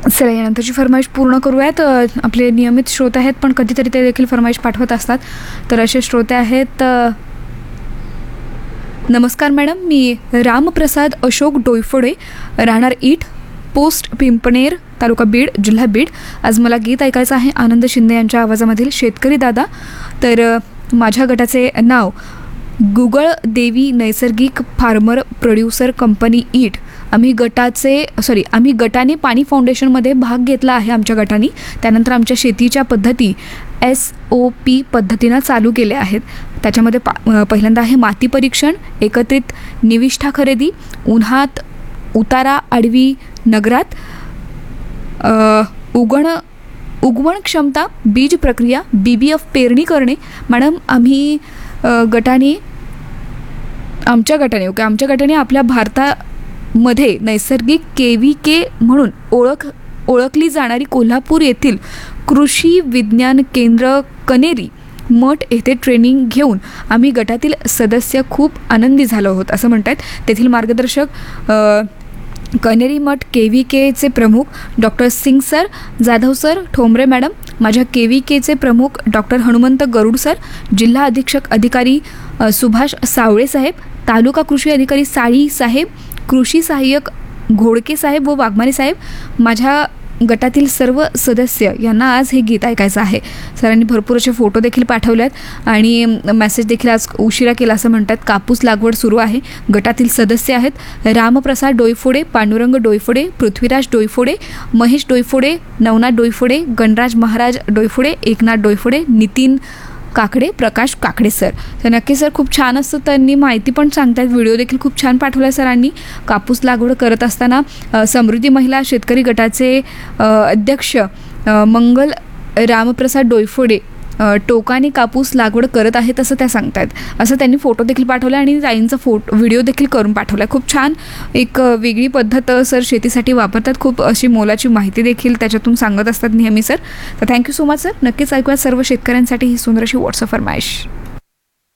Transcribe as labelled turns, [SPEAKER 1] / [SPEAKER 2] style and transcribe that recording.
[SPEAKER 1] चला यानंतरची फरमाईश पूर्ण करूयात. आपले नियमित श्रोते आहेत पण कधीतरी ते देखील फरमाईश पाठवत असतात. तर असे श्रोते आहेत. नमस्कार मॅडम, मी रामप्रसाद अशोक डोईफोडे, राहणार ईट, पोस्ट पिंपणेर, तालुका बीड, जिल्हा बीड. आज मला गीत ऐकायचं आहे आनंद शिंदे यांच्या आवाजामधील शेतकरी दादा. तर माझ्या गटाचे नाव गुगळ देवी नैसर्गिक फार्मर प्रोड्युसर कंपनी ईट. आम्ही गटाने पाणी फाउंडेशनमध्ये भाग घेतला आहे आमच्या गटाने. त्यानंतर आमच्या शेतीच्या पद्धती SOP पद्धतीनं चालू केल्या आहेत. त्याच्यामध्ये पहिल्यांदा आहे माती परीक्षण, एकत्रित निविष्ठा खरेदी, उन्हात उतारा आडवी नगरात, उगवण क्षमता, बीज प्रक्रिया, BBF पेरणी करणे. मॅडम आम्ही आमच्या गटाने आपल्या भारतामध्ये नैसर्गिक KVK म्हणून ओळखली जाणारी कोल्हापूर येथील कृषी विज्ञान केंद्र कनेरी मठ येथे ट्रेनिंग घेऊन आम्ही गटातील सदस्य खूप आनंदी झालो आहोत असं म्हणतात. तेथील मार्गदर्शक कनेरी मठ KVKचे प्रमुख doctor Singh sir, Jadhav sir, Thombare madam. माझ्या KVKचे प्रमुख डॉक्टर हनुमंत गरुड सर, जिल्हा अधीक्षक अधिकारी सुभाष सावळे साहेब, तालुका कृषी अधिकारी साळी साहेब, कृषी सहाय्यक घोडके साहेब व वाघमारे साहेब. माझ्या गटातील सर्व सदस्य यांना आज हे गीत ऐकायचं आहे. सरांनी भरपूर असे फोटो देखील पाठवले आहेत आणि मेसेज देखील आज उशिरा केला असं म्हणतात. कापूस लागवड सुरू आहे. गटातील सदस्य आहेत रामप्रसाद डोईफोडे, पांडुरंग डोईफोडे, पृथ्वीराज डोईफोडे, महेश डोईफोडे, नवनाथ डोईफोडे, गणराज महाराज डोईफोडे, एकनाथ डोईफोडे, नितीन काकडे, प्रकाश काकडे सर. तर नक्की सर खूप छान असतं. त्यांनी माहिती पण सांगतात. व्हिडिओ देखील खूप छान पाठवला सरांनी. कापूस लागवड करत असताना समृद्धी महिला शेतकरी गटाचे अध्यक्ष मंगल रामप्रसाद डोईफोडे टोकाने कापूस लागवड करत आहेत असं त्या सांगतात. असं त्यांनी फोटो देखील पाठवला आणि ताईंचा व्हिडिओ देखील करून पाठवला. खूप छान एक वेगळी पद्धत सर शेतीसाठी वापरतात. खूप अशी मोलाची माहिती देखील त्याच्यातून सांगत असतात नेहमी सर. तर थँक्यू सो मच सर. नक्कीच ऐकूया सर्व शेतकऱ्यांसाठी ही सुंदर अशी व्हॉट्सअप फरमाईश.